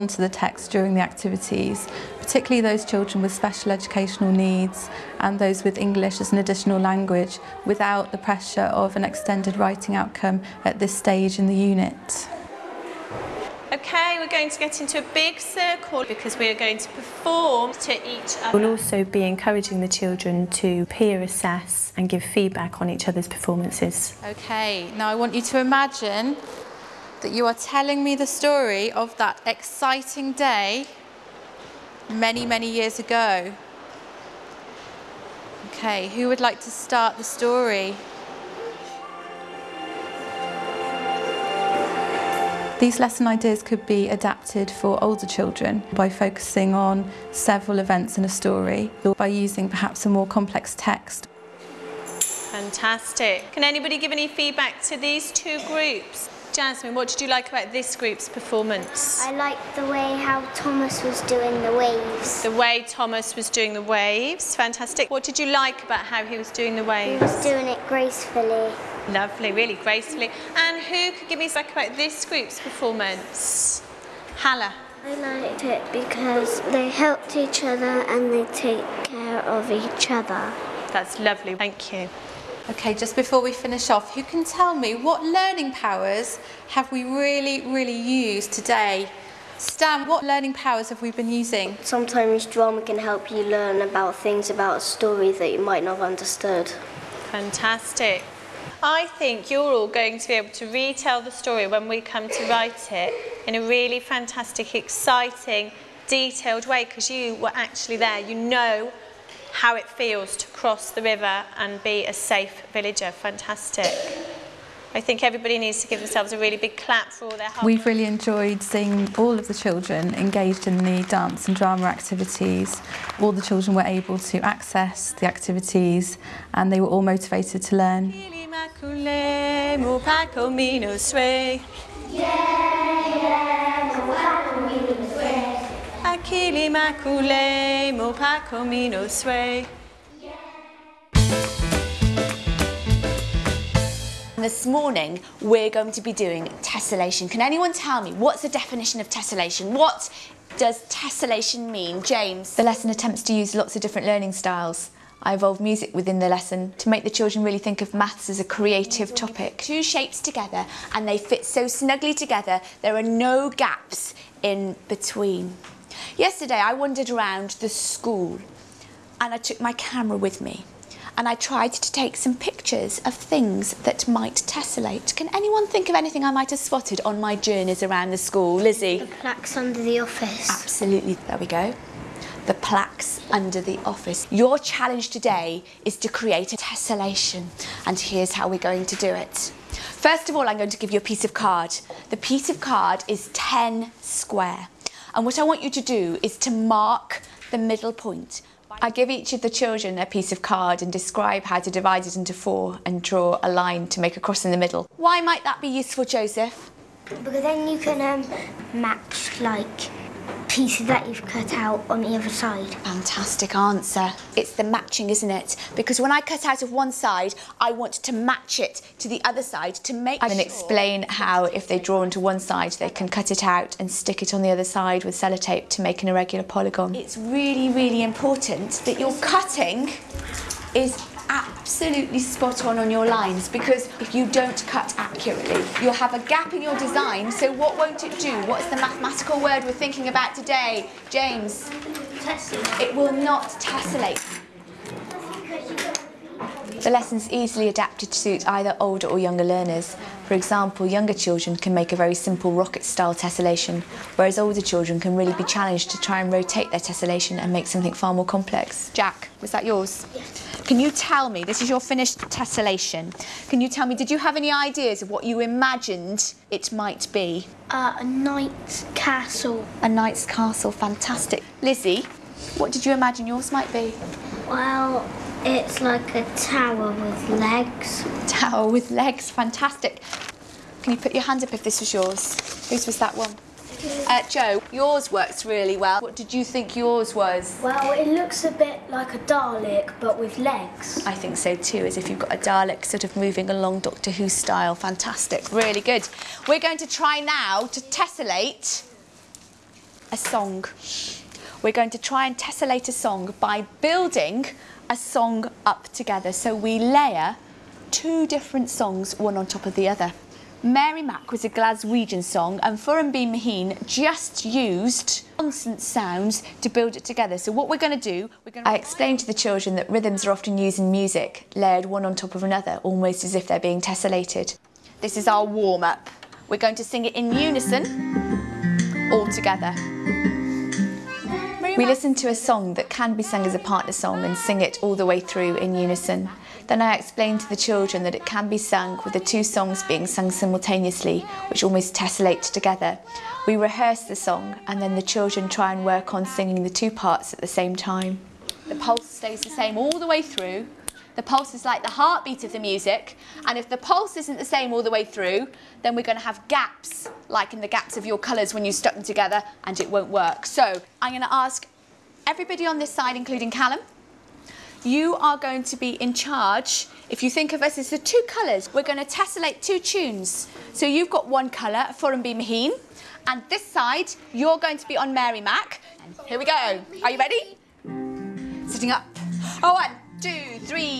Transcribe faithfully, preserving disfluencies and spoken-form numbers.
to the text during the activities, particularly those children with special educational needs and those with English as an additional language, without the pressure of an extended writing outcome at this stage in the unit. Okay, we're going to get into a big circle because we are going to perform to each other. We'll also be encouraging the children to peer assess and give feedback on each other's performances. Okay, now I want you to imagine that you are telling me the story of that exciting day many, many years ago. Okay, who would like to start the story? These lesson ideas could be adapted for older children by focusing on several events in a story or by using perhaps a more complex text. Fantastic. Can anybody give any feedback to these two groups? Jasmine, what did you like about this group's performance? I liked the way how Thomas was doing the waves. The way Thomas was doing the waves. Fantastic. What did you like about how he was doing the waves? He was doing it gracefully. Lovely, really gracefully. And who could give me feedback about this group's performance? Hala. I liked it because they helped each other and they take care of each other. That's lovely, thank you. Okay, just before we finish off, who can tell me what learning powers have we really, really used today? Stan, what learning powers have we been using? Sometimes drama can help you learn about things about a story that you might not have understood. Fantastic. I think you're all going to be able to retell the story when we come to write it in a really fantastic, exciting, detailed way, because you were actually there. You know how it feels to cross the river and be a safe villager. Fantastic. I think everybody needs to give themselves a really big clap for all their hard work. We've really enjoyed seeing all of the children engaged in the dance and drama activities. All the children were able to access the activities and they were all motivated to learn. Akili makule mo pakomino sway. This morning we're going to be doing tessellation. Can anyone tell me what's the definition of tessellation? What does tessellation mean? James? The lesson attempts to use lots of different learning styles. I involve music within the lesson to make the children really think of maths as a creative topic. Two shapes together and they fit so snugly together there are no gaps in between. Yesterday I wandered around the school and I took my camera with me and I tried to take some pictures of things that might tessellate. Can anyone think of anything I might have spotted on my journeys around the school? Lizzie? The plaques under the office. Absolutely, there we go. The plaques under the office. Your challenge today is to create a tessellation and here's how we're going to do it. First of all, I'm going to give you a piece of card. The piece of card is ten square. And what I want you to do is to mark the middle point. I give each of the children a piece of card and describe how to divide it into four and draw a line to make a cross in the middle. Why might that be useful, Joseph? Because then you can um, match like pieces that you've cut out on the other side. Fantastic answer. It's the matching, isn't it? Because when I cut out of one side, I want to match it to the other side to make I can sure explain how if they draw onto one side, they can cut it out and stick it on the other side with sellotape to make an irregular polygon. It's really, really important that your cutting is absolutely spot on on your lines, because if you don't cut accurately, you'll have a gap in your design. So what won't it do? What's the mathematical word we're thinking about today? James? Tessellate. It will not tessellate. The lesson's easily adapted to suit either older or younger learners. For example, younger children can make a very simple rocket-style tessellation, whereas older children can really be challenged to try and rotate their tessellation and make something far more complex. Jack, was that yours? Yes. Can you tell me, this is your finished tessellation, can you tell me, did you have any ideas of what you imagined it might be? Uh, a knight's castle. A knight's castle, fantastic. Lizzie, what did you imagine yours might be? Well, it's like a tower with legs. Tower with legs, fantastic. Can you put your hand up if this was yours? Whose was that one? Uh, Joe, yours works really well. What did you think yours was? Well, it looks a bit like a Dalek, but with legs. I think so too, as if you've got a Dalek sort of moving along Doctor Who style. Fantastic, really good. We're going to try now to tessellate a song. We're going to try and tessellate a song by building a song up together. So we layer two different songs, one on top of the other. Mary Mac was a Glaswegian song, and Fúireann Bí Mhín just used consonant sounds to build it together. So what we're going to do, we're going to... I explained to the children that rhythms are often used in music, layered one on top of another, almost as if they're being tessellated. This is our warm-up. We're going to sing it in unison, all together. We listened to a song that can be sung as a partner song and sing it all the way through in unison. Then I explained to the children that it can be sung with the two songs being sung simultaneously, which almost tessellate together. We rehearse the song and then the children try and work on singing the two parts at the same time. The pulse stays the same all the way through. The pulse is like the heartbeat of the music, and if the pulse isn't the same all the way through, then we're going to have gaps, like in the gaps of your colours when you stuck them together, and it won't work. So I'm going to ask everybody on this side, including Callum, you are going to be in charge. If you think of us as the two colours, we're going to tessellate two tunes. So you've got one colour, Fúireann Bí Mhín, and this side, you're going to be on Mary Mac. Here we go. Are you ready? Sitting up. Oh, one, two, three.